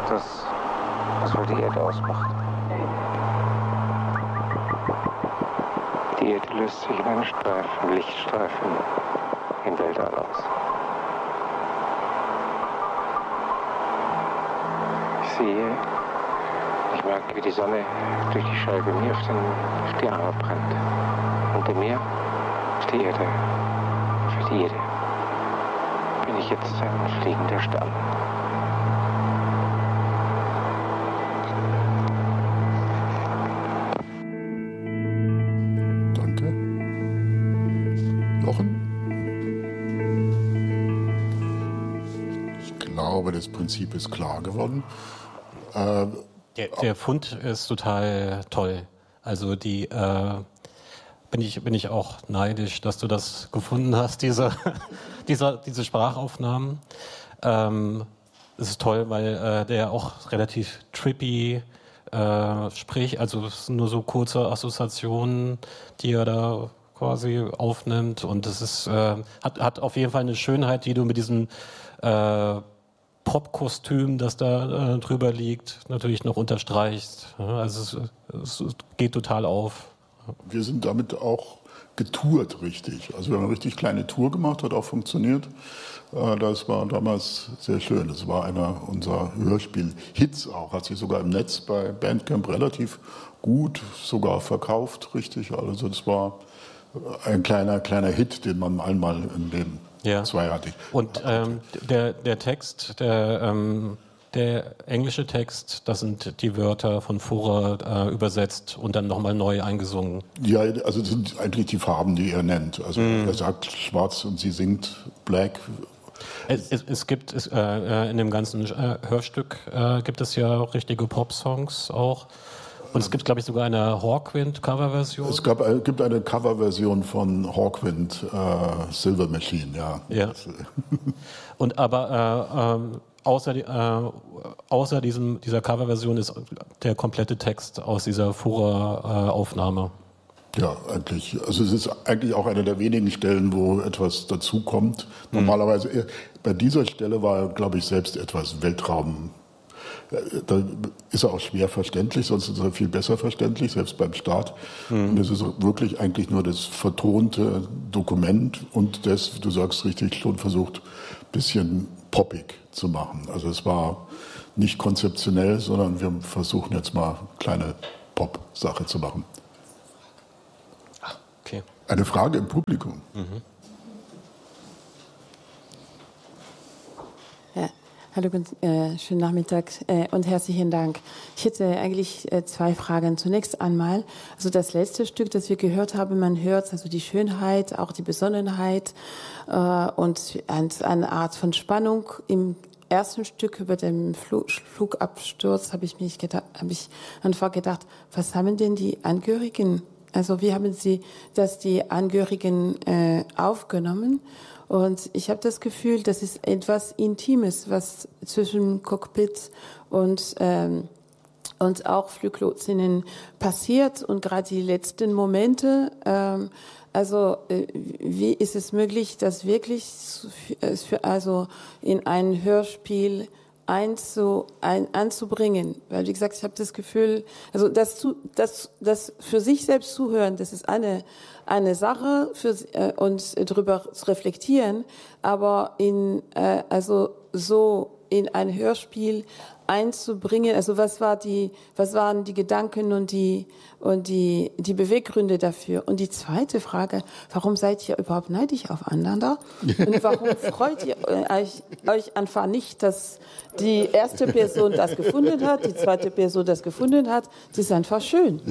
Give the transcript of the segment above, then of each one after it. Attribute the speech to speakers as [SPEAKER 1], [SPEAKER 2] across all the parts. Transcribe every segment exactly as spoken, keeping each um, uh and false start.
[SPEAKER 1] das, was wohl die Erde ausmacht. Die Erde löst sich in einen Streifen, Lichtstreifen im Weltall aus. Ich sehe, ich merke, wie die Sonne durch die Scheibe mir auf, den, auf die Arme brennt. Unter mir ist die Erde. Für die Erde bin ich jetzt ein fliegender Stern.
[SPEAKER 2] Das Prinzip ist klar geworden. Äh,
[SPEAKER 3] der, der Fund ist total toll. Also die äh, bin ich bin ich auch neidisch, dass du das gefunden hast, diese diese, diese Sprachaufnahmen. Ähm, es ist toll, weil äh, der auch relativ trippy äh, spricht. Also es sind nur so kurze Assoziationen, die er da quasi aufnimmt. Und es ist äh, hat hat auf jeden Fall eine Schönheit, die du mit diesem äh, Popkostüm, das da äh, drüber liegt, natürlich noch unterstreichst. Ja, also es, es geht total auf.
[SPEAKER 2] Wir sind damit auch getourt, richtig. Also wir haben eine richtig kleine Tour gemacht, hat auch funktioniert. Äh, das war damals sehr schön. Das war einer unserer Hörspiel-Hits auch. Hat sich sogar im Netz bei Bandcamp relativ gut sogar verkauft, richtig. Also das war ein kleiner, kleiner Hit, den man einmal im Leben
[SPEAKER 3] Ja.
[SPEAKER 2] Zwei hatte ich.
[SPEAKER 3] Und ähm, der, der Text, der, ähm, der englische Text, das sind die Wörter von Furrer äh, übersetzt und dann nochmal neu eingesungen.
[SPEAKER 2] Ja, also das sind eigentlich die Farben, die er nennt. Also mm. er sagt schwarz und sie singt black.
[SPEAKER 3] Es, es, es gibt es, äh, in dem ganzen äh, Hörstück äh, gibt es ja richtige Pop-Songs auch. Und es gibt, glaube ich, sogar eine Hawkwind-Coverversion.
[SPEAKER 2] Es gab, äh, gibt eine Coverversion von Hawkwind, äh, Silver Machine, ja.
[SPEAKER 3] Ja. Und aber äh, äh, außer, die, äh, außer diesem, dieser Coverversion ist der komplette Text aus dieser Furrer-Aufnahme.
[SPEAKER 2] Äh, ja, eigentlich. Also es ist eigentlich auch eine der wenigen Stellen, wo etwas dazukommt. Normalerweise, mhm. bei dieser Stelle war er, glaube ich, selbst etwas Weltraum. Da ist er auch schwer verständlich, sonst ist er viel besser verständlich, selbst beim Start. Mhm. Und es ist wirklich eigentlich nur das vertonte Dokument und das, du sagst richtig, schon versucht, ein bisschen poppig zu machen. Also es war nicht konzeptionell, sondern wir versuchen jetzt mal eine kleine Pop-Sache zu machen.
[SPEAKER 3] Ah, okay.
[SPEAKER 2] Eine Frage im Publikum.
[SPEAKER 3] Mhm.
[SPEAKER 4] Hallo, äh, schönen Nachmittag äh, und herzlichen Dank. Ich hätte eigentlich äh, zwei Fragen. Zunächst einmal, also das letzte Stück, das wir gehört haben, man hört also die Schönheit, auch die Besonnenheit äh, und ein, eine Art von Spannung. Im ersten Stück über dem Flug, Flugabsturz habe ich mich gedacht, habe ich einfach gedacht, was haben denn die Angehörigen? Also wie haben sie das die Angehörigen äh, aufgenommen? Und ich habe das Gefühl, das ist etwas Intimes, was zwischen Cockpit und, ähm, und auch Fluglotsinnen passiert. Und gerade die letzten Momente, ähm, also äh, wie ist es möglich, das wirklich für, also in ein Hörspiel einzu, ein, anzubringen? Weil, wie gesagt, ich habe das Gefühl, also das, zu, das, das für sich selbst zuhören, das ist eine eine Sache für, äh, und darüber zu reflektieren, aber in äh, also so in ein Hörspiel einzubringen. Also was war die, was waren die Gedanken und die und die die Beweggründe dafür? Und die zweite Frage: Warum seid ihr überhaupt neidisch aufeinander? Und warum freut ihr euch, euch einfach nicht, dass die erste Person das gefunden hat, die zweite Person das gefunden hat? Das ist einfach schön.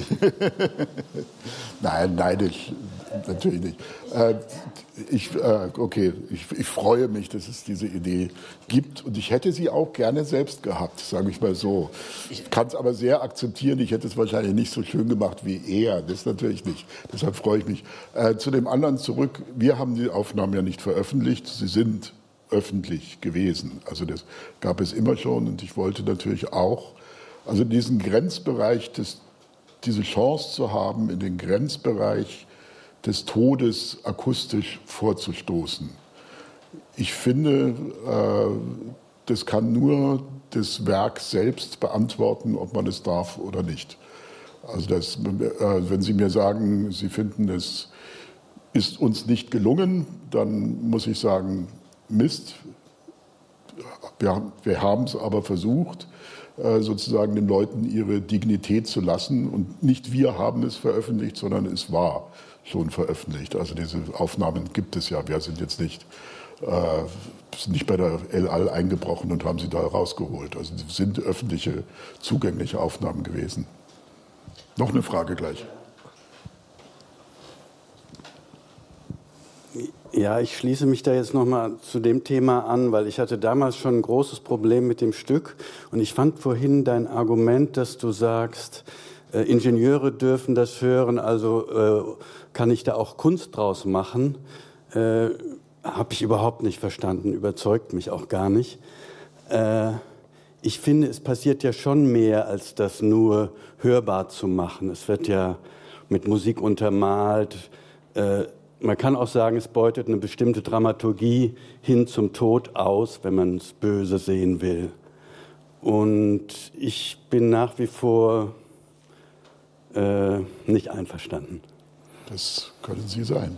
[SPEAKER 2] Nein, neidisch natürlich nicht. Äh, ich, äh, okay, ich, ich freue mich, dass es diese Idee gibt und ich hätte sie auch gerne selbst gehabt, sage ich mal so. Ich kann es aber sehr akzeptieren, ich hätte es wahrscheinlich nicht so schön gemacht wie er, das natürlich nicht. Deshalb freue ich mich. Äh, zu dem anderen zurück, wir haben die Aufnahmen ja nicht veröffentlicht, sie sind öffentlich gewesen. Also das gab es immer schon und ich wollte natürlich auch, also diesen Grenzbereich, des, diese Chance zu haben, in den Grenzbereich des Todes akustisch vorzustoßen. Ich finde, äh, das kann nur das Werk selbst beantworten, ob man es darf oder nicht. Also das, äh, wenn Sie mir sagen, Sie finden, es ist uns nicht gelungen, dann muss ich sagen, Mist, wir, wir haben es aber versucht, äh, sozusagen den Leuten ihre Dignität zu lassen. Und nicht wir haben es veröffentlicht, sondern es war schon veröffentlicht. Also diese Aufnahmen gibt es ja. Wir sind jetzt nicht, äh, sind nicht bei der El Al eingebrochen und haben sie da rausgeholt. Also es sind öffentliche, zugängliche Aufnahmen gewesen. Noch eine Frage gleich.
[SPEAKER 5] Ja, ich schließe mich da jetzt nochmal zu dem Thema an, weil ich hatte damals schon ein großes Problem mit dem Stück. Und ich fand vorhin dein Argument, dass du sagst, äh, Ingenieure dürfen das hören, also äh, kann ich da auch Kunst draus machen, äh, habe ich überhaupt nicht verstanden, überzeugt mich auch gar nicht. Äh, ich finde, es passiert ja schon mehr, als das nur hörbar zu machen. Es wird ja mit Musik untermalt. Äh, man kann auch sagen, es beutet eine bestimmte Dramaturgie hin zum Tod aus, wenn man es böse sehen will. Und ich bin nach wie vor äh, nicht einverstanden.
[SPEAKER 2] Das können Sie sein.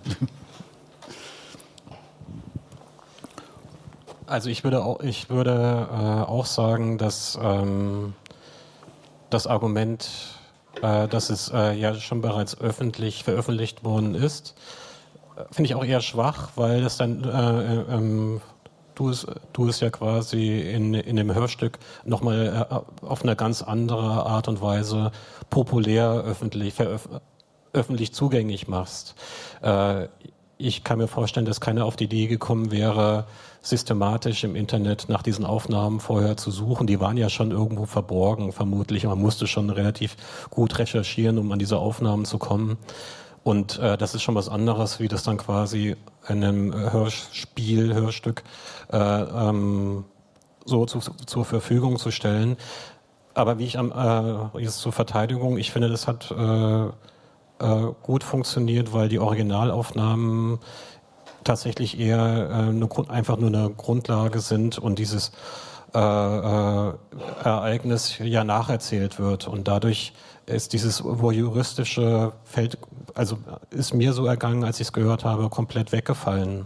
[SPEAKER 3] Also ich würde auch, ich würde, äh, auch sagen, dass ähm, das Argument, äh, dass es äh, ja schon bereits öffentlich veröffentlicht worden ist, äh, finde ich auch eher schwach, weil das dann äh, ähm, du es, du es ja quasi in, in dem Hörstück nochmal äh, auf eine ganz andere Art und Weise populär öffentlich, veröf- öffentlich zugänglich machst. Äh, ich kann mir vorstellen, dass keiner auf die Idee gekommen wäre, systematisch im Internet nach diesen Aufnahmen vorher zu suchen. Die waren ja schon irgendwo verborgen, vermutlich. Man musste schon relativ gut recherchieren, um an diese Aufnahmen zu kommen. Und äh, das ist schon was anderes, wie das dann quasi in einem Hörspiel, Hörstück äh, ähm, so zu, zur Verfügung zu stellen. Aber wie ich am äh, jetzt zur Verteidigung, ich finde, das hat äh, äh, gut funktioniert, weil die Originalaufnahmen tatsächlich eher äh, eine, einfach nur eine Grundlage sind und dieses äh, äh, Ereignis ja nacherzählt wird. Und dadurch ist dieses voyeuristische Feld, also ist mir so ergangen, als ich es gehört habe, komplett weggefallen.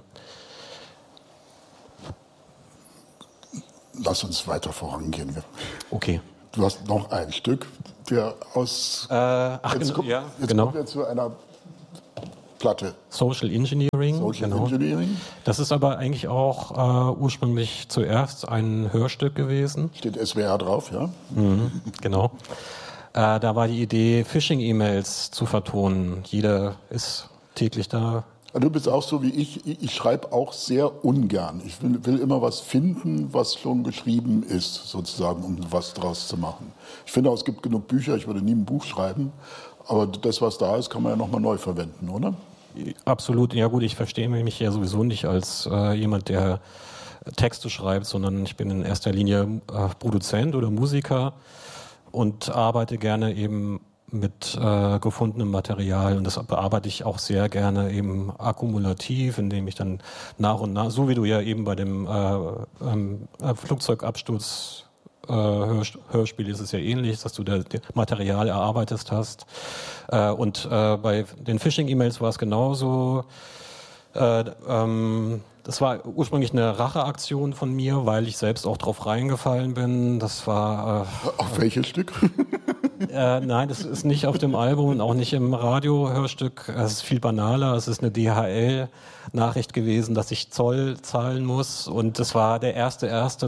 [SPEAKER 2] Lass uns weiter vorangehen.
[SPEAKER 3] Okay.
[SPEAKER 2] Du hast noch ein Stück, der aus...
[SPEAKER 3] Äh, ach,
[SPEAKER 2] jetzt
[SPEAKER 3] genau,
[SPEAKER 2] kommt,
[SPEAKER 3] ja,
[SPEAKER 2] jetzt
[SPEAKER 3] genau.
[SPEAKER 2] kommen wir zu einer Platte.
[SPEAKER 3] Social Engineering.
[SPEAKER 2] Social
[SPEAKER 3] genau.
[SPEAKER 2] Engineering.
[SPEAKER 3] Das ist aber eigentlich auch äh, ursprünglich zuerst ein Hörstück gewesen.
[SPEAKER 2] Steht S W R drauf, ja?
[SPEAKER 3] Mhm, genau. Äh, da war die Idee, Phishing-E-Mails zu vertonen. Jeder ist täglich da.
[SPEAKER 2] Du bist auch so wie ich. Ich schreibe auch sehr ungern. Ich will, will immer was finden, was schon geschrieben ist, sozusagen, um was draus zu machen. Ich finde auch, es gibt genug Bücher. Ich würde nie ein Buch schreiben. Aber das, was da ist, kann man ja nochmal neu verwenden, oder?
[SPEAKER 3] Absolut. Ja gut, ich verstehe mich ja sowieso nicht als äh, jemand, der Texte schreibt, sondern ich bin in erster Linie äh, Produzent oder Musiker und arbeite gerne eben mit äh, gefundenem Material, und das bearbeite ich auch sehr gerne eben akkumulativ, indem ich dann nach und nach, so wie du ja eben bei dem äh, ähm, Flugzeugabsturz äh, Hörst- Hörspiel ist es ja ähnlich, dass du da Material erarbeitet hast, äh, und äh, bei den Phishing-E-Mails war es genauso. Äh, ähm, das war ursprünglich eine Racheaktion von mir, weil ich selbst auch drauf reingefallen bin. Das war äh,
[SPEAKER 2] auf welches Stück?
[SPEAKER 3] Äh, nein, das ist nicht auf dem Album und auch nicht im Radiohörstück. Es ist viel banaler. Es ist eine D H L-Nachricht gewesen, dass ich Zoll zahlen muss. Und das war der erste erste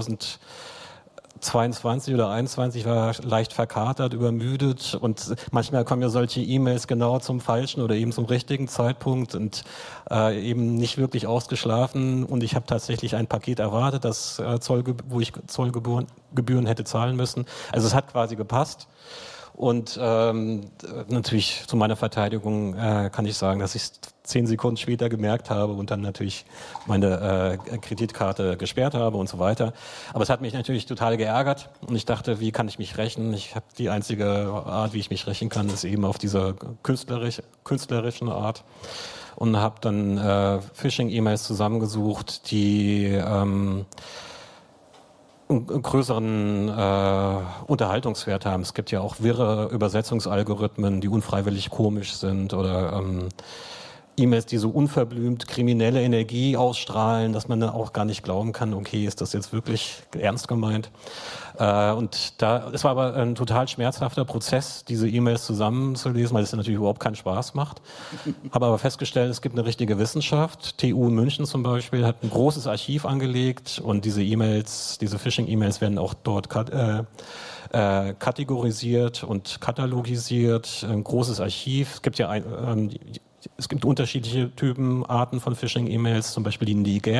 [SPEAKER 3] zweitausendzweiundzwanzig oder einundzwanzig. Ich war leicht verkatert, übermüdet. Und manchmal kommen ja solche E-Mails genau zum falschen oder eben zum richtigen Zeitpunkt und äh, eben nicht wirklich ausgeschlafen. Und ich habe tatsächlich ein Paket erwartet, das äh, Zollge- wo ich Zollgebühren Gebühren hätte zahlen müssen. Also es hat quasi gepasst. Und ähm, natürlich zu meiner Verteidigung äh, kann ich sagen, dass ich es zehn Sekunden später gemerkt habe und dann natürlich meine äh, Kreditkarte gesperrt habe und so weiter. Aber es hat mich natürlich total geärgert und ich dachte, wie kann ich mich rächen? Ich habe die einzige Art, wie ich mich rächen kann, ist eben auf diese künstlerisch, künstlerischen Art. Und habe dann äh, Phishing-E-Mails zusammengesucht, die ähm, einen größeren äh, Unterhaltungswert haben. Es gibt ja auch wirre Übersetzungsalgorithmen, die unfreiwillig komisch sind oder ähm, E-Mails, die so unverblümt kriminelle Energie ausstrahlen, dass man dann auch gar nicht glauben kann, okay, ist das jetzt wirklich ernst gemeint? Äh, und da, es war aber ein total schmerzhafter Prozess, diese E-Mails zusammenzulesen, weil es natürlich überhaupt keinen Spaß macht. Habe aber festgestellt, es gibt eine richtige Wissenschaft. T U München zum Beispiel hat ein großes Archiv angelegt und diese E-Mails, diese Phishing-E-Mails werden auch dort äh, äh, kategorisiert und katalogisiert. Ein großes Archiv. Es gibt ja ein, ähm, Es gibt unterschiedliche Typen, Arten von Phishing-E-Mails, zum Beispiel die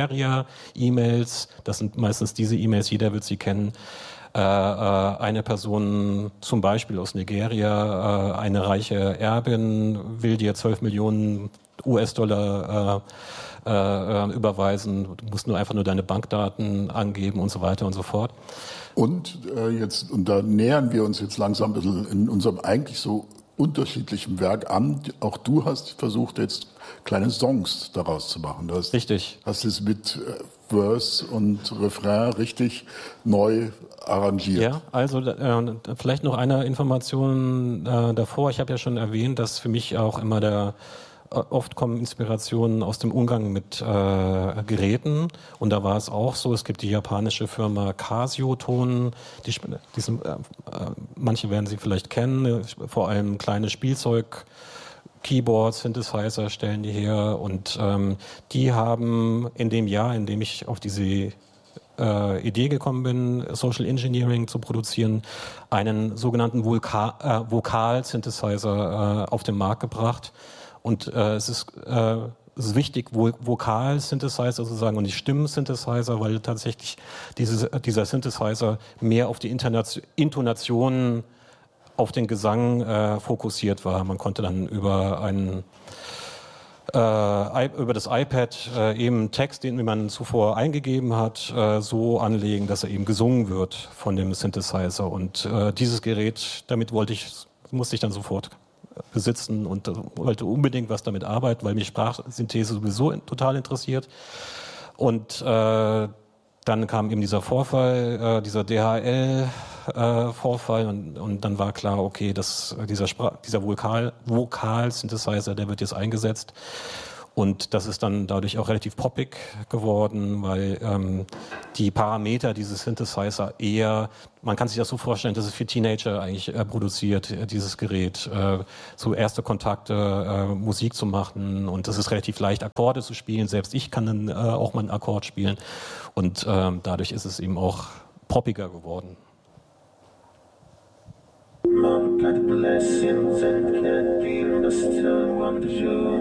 [SPEAKER 3] Nigeria-E-Mails. Das sind meistens diese E-Mails, jeder wird sie kennen. Äh, äh, eine Person, zum Beispiel aus Nigeria, äh, eine reiche Erbin, will dir zwölf Millionen U S-Dollar äh, äh, überweisen. Du musst nur einfach nur deine Bankdaten angeben und so weiter und so fort.
[SPEAKER 2] Und äh, jetzt, und da nähern wir uns jetzt langsam ein bisschen in unserem eigentlich so unterschiedlichem Werk an. Auch du hast versucht, jetzt kleine Songs daraus zu machen. Du hast,
[SPEAKER 3] richtig.
[SPEAKER 2] Hast es mit Verse und Refrain richtig neu arrangiert.
[SPEAKER 3] Ja, also äh, vielleicht noch eine Information äh, davor. Ich habe ja schon erwähnt, dass für mich auch immer der oft kommen Inspirationen aus dem Umgang mit äh, Geräten und da war es auch so, es gibt die japanische Firma Casio-Ton, die, die sind, äh, manche werden sie vielleicht kennen, vor allem kleine Spielzeug Keyboards, Synthesizer stellen die her und ähm, die haben in dem Jahr, in dem ich auf diese äh, Idee gekommen bin, Social Engineering zu produzieren, einen sogenannten Voka- äh, Vokal-Synthesizer äh, auf den Markt gebracht. Und äh, es ist, äh, es ist wichtig, Vo- Vokal-Synthesizer sozusagen und die Stimmen-Synthesizer, weil tatsächlich dieses, dieser Synthesizer mehr auf die Internation, Intonation, auf den Gesang äh, fokussiert war. Man konnte dann über einen äh, über das iPad äh, eben Text, den man zuvor eingegeben hat, äh, so anlegen, dass er eben gesungen wird von dem Synthesizer. Und äh, dieses Gerät, damit wollte ich, musste ich dann sofort besitzen und wollte unbedingt was damit arbeiten, weil mich Sprachsynthese sowieso total interessiert. Und äh, dann kam eben dieser Vorfall, äh, dieser D H L-Vorfall äh, und, und dann war klar, okay, dass dieser, Sprach, dieser Vokal, Vokal-Synthesizer, der wird jetzt eingesetzt. Und das ist dann dadurch auch relativ poppig geworden, weil ähm, die Parameter dieses Synthesizer eher, man kann sich das so vorstellen, dass es für Teenager eigentlich äh, produziert, äh, dieses Gerät, äh, so erste Kontakte, äh, Musik zu machen und es ist relativ leicht, Akkorde zu spielen. Selbst ich kann dann äh, auch mal einen Akkord spielen und ähm, dadurch ist es eben auch poppiger geworden. Mom got blessings and can't be understood.